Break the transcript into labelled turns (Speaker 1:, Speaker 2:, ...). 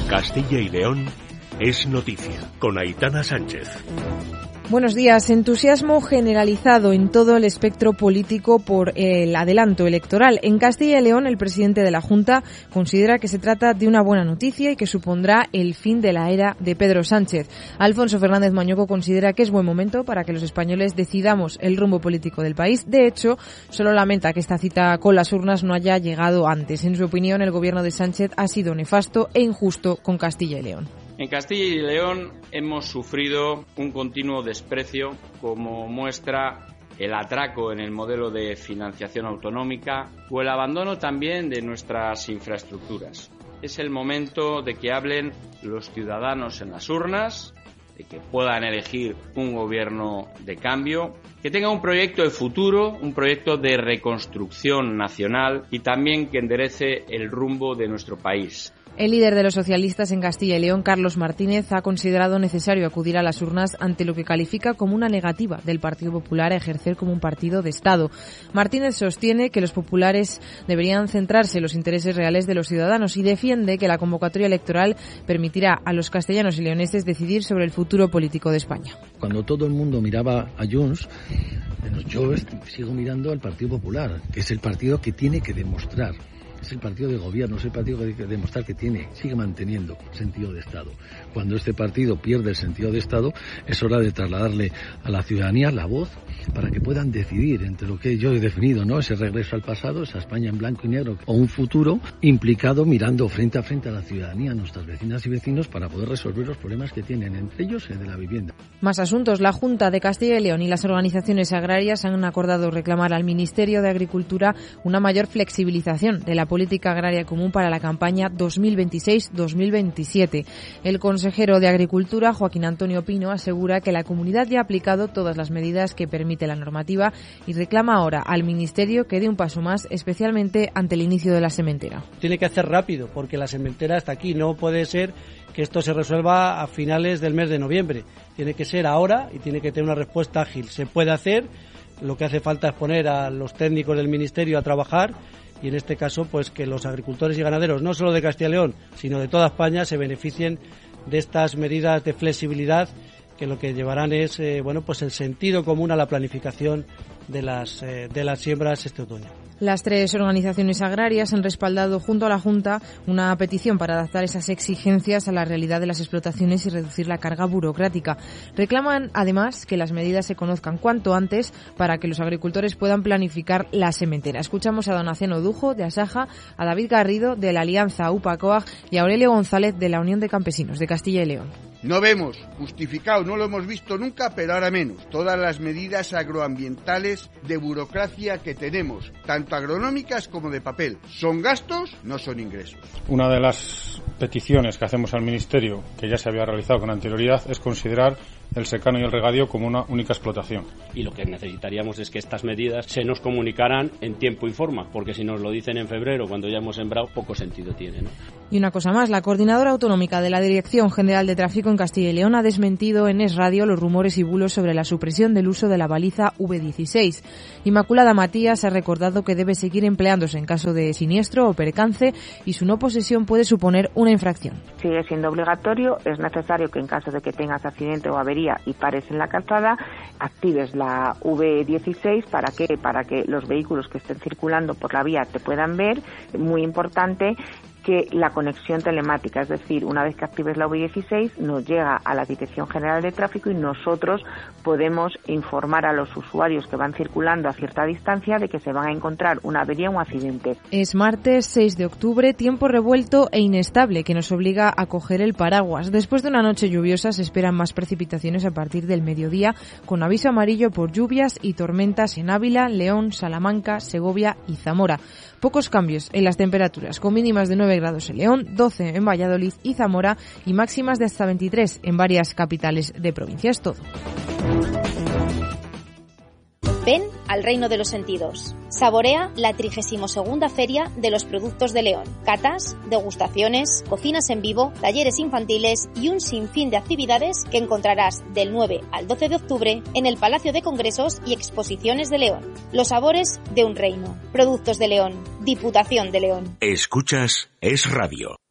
Speaker 1: Castilla y León es noticia, con Aitana Sánchez.
Speaker 2: Buenos días. Entusiasmo generalizado en todo el espectro político por el adelanto electoral. En Castilla y León, el presidente de la Junta considera que se trata de una buena noticia y que supondrá el fin de la era de Pedro Sánchez. Alfonso Fernández Mañueco considera que es buen momento para que los españoles decidamos el rumbo político del país. De hecho, solo lamenta que esta cita con las urnas no haya llegado antes. En su opinión, el gobierno de Sánchez ha sido nefasto e injusto con Castilla y León.
Speaker 3: En Castilla y León hemos sufrido un continuo desprecio, como muestra el atraco en el modelo de financiación autonómica o el abandono también de nuestras infraestructuras. Es el momento de que hablen los ciudadanos en las urnas, de que puedan elegir un gobierno de cambio, que tenga un proyecto de futuro, un proyecto de reconstrucción nacional y también que enderece el rumbo de nuestro país.
Speaker 2: El líder de los socialistas en Castilla y León, Carlos Martínez, ha considerado necesario acudir a las urnas ante lo que califica como una negativa del Partido Popular a ejercer como un partido de Estado. Martínez sostiene que los populares deberían centrarse en los intereses reales de los ciudadanos y defiende que la convocatoria electoral permitirá a los castellanos y leoneses decidir sobre el futuro político de España.
Speaker 4: Cuando todo el mundo miraba a Junts, yo sigo mirando al Partido Popular, que es el partido que tiene que demostrar. Es el partido de gobierno, es el partido que tiene que demostrar que sigue manteniendo sentido de Estado. Cuando este partido pierde el sentido de Estado, es hora de trasladarle a la ciudadanía la voz para que puedan decidir entre lo que yo he definido, ¿no? Ese regreso al pasado, esa España en blanco y negro, o un futuro implicado mirando frente a frente a la ciudadanía, a nuestras vecinas y vecinos, para poder resolver los problemas que tienen, entre ellos el de la vivienda.
Speaker 2: Más asuntos. La Junta de Castilla y León y las organizaciones agrarias han acordado reclamar al Ministerio de Agricultura una mayor flexibilización de la política agraria común para la campaña 2026-2027. El consejero de Agricultura, Joaquín Antonio Pino, asegura que la comunidad ya ha aplicado todas las medidas que permite la normativa y reclama ahora al Ministerio que dé un paso más, especialmente ante el inicio de la sementera.
Speaker 5: Tiene que hacer rápido porque la sementera está aquí. No puede ser que esto se resuelva a finales del mes de noviembre. Tiene que ser ahora y tiene que tener una respuesta ágil. Se puede hacer. Lo que hace falta es poner a los técnicos del Ministerio a trabajar y en este caso pues que los agricultores y ganaderos, no solo de Castilla y León, sino de toda España, se beneficien de estas medidas de flexibilidad que lo que llevarán es pues el sentido común a la planificación de las siembras este otoño.
Speaker 2: Las tres organizaciones agrarias han respaldado junto a la Junta una petición para adaptar esas exigencias a la realidad de las explotaciones y reducir la carga burocrática. Reclaman, además, que las medidas se conozcan cuanto antes para que los agricultores puedan planificar la sementera. Escuchamos a don Aceno Dujo, de Asaja, a David Garrido, de la Alianza UPA-COAG, y a Aurelio González, de la Unión de Campesinos de Castilla y León.
Speaker 6: No vemos justificado, no lo hemos visto nunca, pero ahora menos, todas las medidas agroambientales de burocracia que tenemos, tanto agronómicas como de papel. Son gastos, no son ingresos.
Speaker 7: Una de las peticiones que hacemos al Ministerio, que ya se había realizado con anterioridad, es considerar el secano y el regadío como una única explotación.
Speaker 8: Y lo que necesitaríamos es que estas medidas se nos comunicaran en tiempo y forma, porque si nos lo dicen en febrero, cuando ya hemos sembrado, poco sentido tiene, ¿no?
Speaker 2: Y una cosa más, la Coordinadora Autonómica de la Dirección General de Tráfico en Castilla y León ha desmentido en Es Radio los rumores y bulos sobre la supresión del uso de la baliza V16. Inmaculada Matías ha recordado que debe seguir empleándose en caso de siniestro o percance y su no posesión puede suponer una infracción.
Speaker 9: Sigue siendo obligatorio, es necesario que en caso de que tengas accidente o avería y pares en la calzada, actives la V16 ¿para qué? Para que los vehículos que estén circulando por la vía te puedan ver. Muy importante que la conexión telemática, es decir, una vez que actives la V16 nos llega a la Dirección General de Tráfico y nosotros podemos informar a los usuarios que van circulando a cierta distancia de que se van a encontrar una avería o un accidente.
Speaker 2: Es martes 6 de octubre, tiempo revuelto e inestable que nos obliga a coger el paraguas. Después de una noche lluviosa se esperan más precipitaciones a partir del mediodía, con aviso amarillo por lluvias y tormentas en Ávila, León, Salamanca, Segovia y Zamora. Pocos cambios en las temperaturas, con mínimas de 9 grados en León, 12 en Valladolid y Zamora y máximas de hasta 23 en varias capitales de provincia. Es todo.
Speaker 10: Ven al reino de los sentidos. Saborea la 32ª Feria de los Productos de León. Catas, degustaciones, cocinas en vivo, talleres infantiles y un sinfín de actividades que encontrarás del 9 al 12 de octubre en el Palacio de Congresos y Exposiciones de León. Los sabores de un reino. Productos de León. Diputación de León.
Speaker 1: Escuchas Es Radio.